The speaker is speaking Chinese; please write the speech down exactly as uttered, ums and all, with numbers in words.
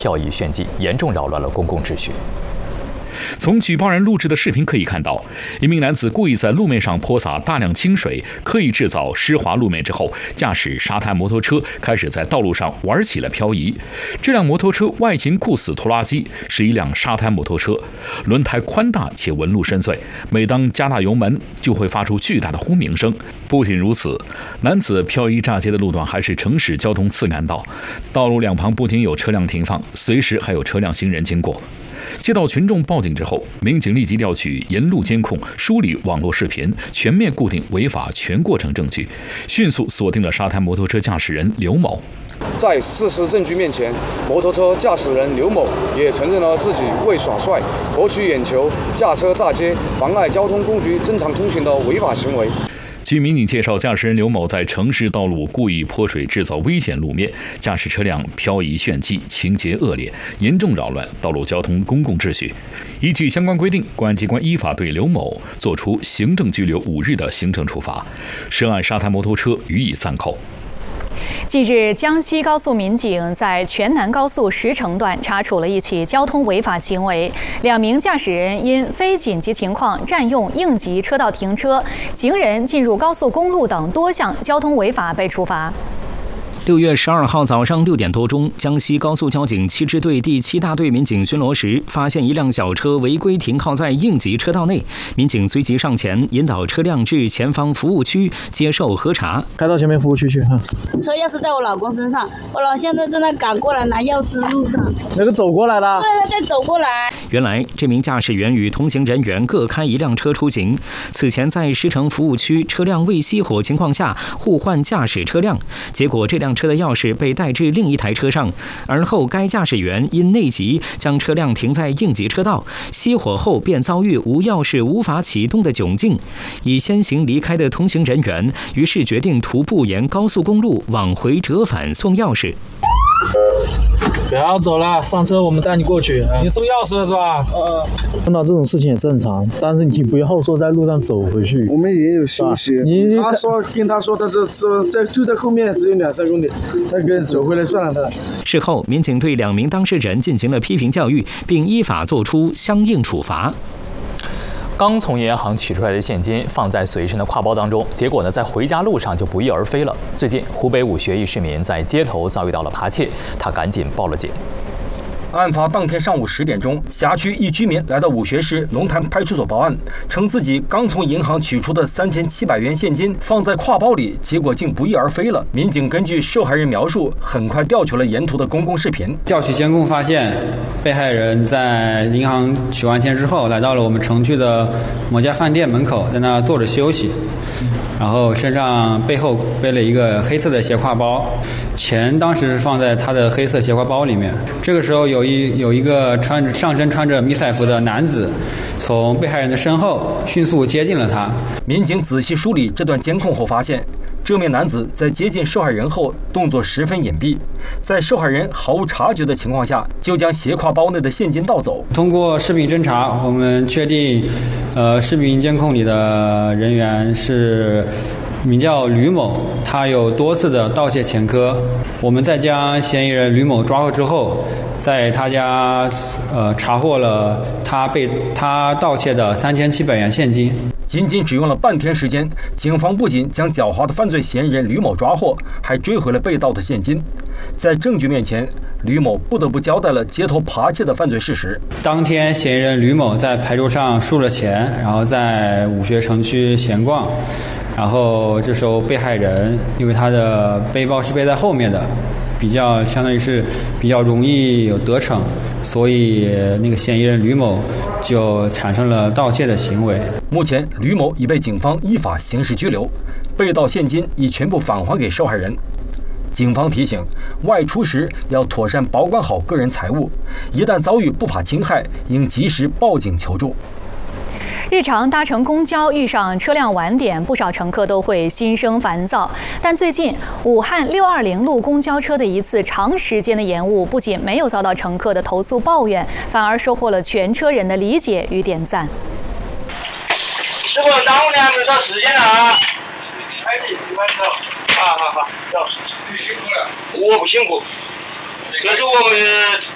票以炫技，严重扰乱了公共秩序。 从举报人录制的视频可以看到，一名男子故意在路面上泼洒大量清水，刻意制造湿滑路面之后，驾驶沙滩摩托车开始在道路上玩起了漂移。这辆摩托车外形酷似拖拉机，是一辆沙滩摩托车，轮胎宽大且纹路深邃，每当加大油门就会发出巨大的轰鸣声。不仅如此，男子漂移炸街的路段还是城市交通次干道，道路两旁不仅有车辆停放，随时还有车辆行人经过。接到群众报警之后，民警立即调取沿路监控、梳理网络视频，全面固定违法全过程证据，迅速锁定了沙滩摩托车驾驶人刘某。 在事实证据面前，摩托车驾驶人刘某也承认了自己为耍帅、博取眼球、驾车炸街、妨碍交通工具正常通行的违法行为。 据民警介绍，驾驶人刘某在城市道路故意泼水制造危险路面，驾驶车辆漂移炫技，情节恶劣，严重扰乱道路交通公共秩序。依据相关规定，公安机关依法对刘某作出行政拘留五日的行政处罚，涉案沙滩摩托车予以暂扣。 近日，江西高速民警在全南高速石城段查处了一起交通违法行为，两名驾驶人因非紧急情况占用应急车道停车、行人进入高速公路等多项交通违法被处罚。 六月十二号早上六点多钟，江西高速交警七支队第七大队民警巡逻时，发现一辆小车违规停靠在应急车道内，民警随即上前引导车辆至前方服务区接受核查。 开到前面服务区去哈。 车钥匙在我老公身上，我老现在正在赶过来拿钥匙路上。 那个走过来的？ 对，他在走过来。 原来这名驾驶员与同行人员各开一辆车出行，此前在石城服务区车辆未熄火情况下互换驾驶车辆，结果这辆车的钥匙被带至另一台车上，而后该驾驶员因内急将车辆停在应急车道，熄火后便遭遇无钥匙无法启动的窘境。已先行离开的同行人员于是决定徒步沿高速公路往回折返送钥匙。 不要走了，上车，我们带你过去。你送钥匙了是吧？呃，碰到这种事情也正常，但是你不要说在路上走回去。 我们也有休息。 你他说跟他说，他这这在就在后面，只有两三公里，那个走回来算了他。 事后，民警对两名当事人进行了批评教育，并依法作出相应处罚。 刚从银行取出来的现金放在随身的挎包当中，结果呢，在回家路上就不翼而飞了。最近，湖北武穴一市民在街头遭遇到了扒窃，他赶紧报了警。 案发当天上午十点钟，辖区一居民来到武穴市龙潭派出所报案，称自己刚从银行取出的三千七百元现金放在挎包里，结果竟不翼而飞了。民警根据受害人描述，很快调取了沿途的公共视频。 调取监控发现，被害人在银行取完钱之后，来到了我们城区的某家饭店门口，在那坐着休息。然后身上背后背了一个黑色的斜挎包，钱当时是放在他的黑色斜挎包里面。这个时候有一有一个穿着上身穿着迷彩服的男子，从被害人的身后迅速接近了他。 民警仔细梳理这段监控后发现，这名男子在接近受害人后动作十分隐蔽，在受害人毫无察觉的情况下，就将斜挎包内的现金盗走。 通过视频侦查，我们确定，呃，视频监控里的人员是名叫吕某，他有多次的盗窃前科。我们在将嫌疑人吕某抓获之后，在他家呃查获了他被他盗窃的三千七百元现金。 仅仅只用了半天时间，警方不仅将狡猾的犯罪嫌疑人吕某抓获，还追回了被盗的现金。在证据面前，吕某不得不交代了街头扒窃的犯罪事实。 当天，嫌疑人吕某在牌桌上输了钱，然后在武穴城区闲逛。然后这时候被害人因为他的背包是背在后面的，比较相当于是比较容易有得逞，所以那个嫌疑人吕某就产生了盗窃的行为。 目前吕某已被警方依法刑事拘留，被盗现金已全部返还给受害人。警方提醒，外出时要妥善保管好个人财物，一旦遭遇不法侵害，应及时报警求助。 日常搭乘公交遇上车辆晚点，不少乘客都会心生烦躁。但最近，武汉六二零路公交车的一次长时间的延误，不仅没有遭到乘客的投诉抱怨，反而收获了全车人的理解与点赞。 师傅，耽误你还没到时间了啊！哎，你慢走。好好好，走。你辛苦了。我不辛苦，这是我们